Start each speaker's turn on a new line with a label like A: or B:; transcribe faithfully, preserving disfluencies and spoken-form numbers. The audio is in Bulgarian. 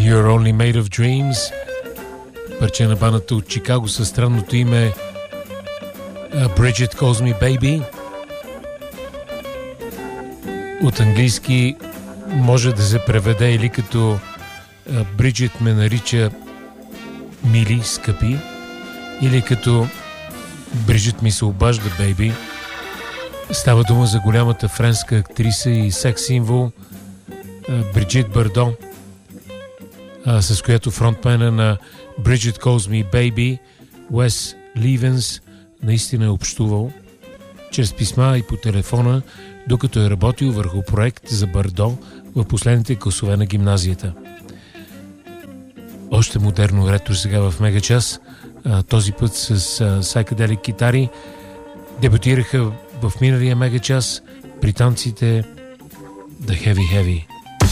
A: You're Only Made of Dreams, парче на бандата от Чикаго със странното име Bridget Calls Me Baby. От английски може да се преведе или като Бриджит ме нарича мили, скъпи, или като Бриджит ми се обажда, бейби. Става дума за голямата френска актриса и секс символ Бриджит Бардо, с която фронтмена на Bridget Calls Me Baby, Уес Ливенс, наистина е общувал чрез писма и по телефона, докато е работил върху проект за Бардо в последните класове на гимназията. Още модерно ретро сега в Мегачас, този път с psychedelic китари. Дебютираха в миналия Мегачас британците The Heavy Heavy.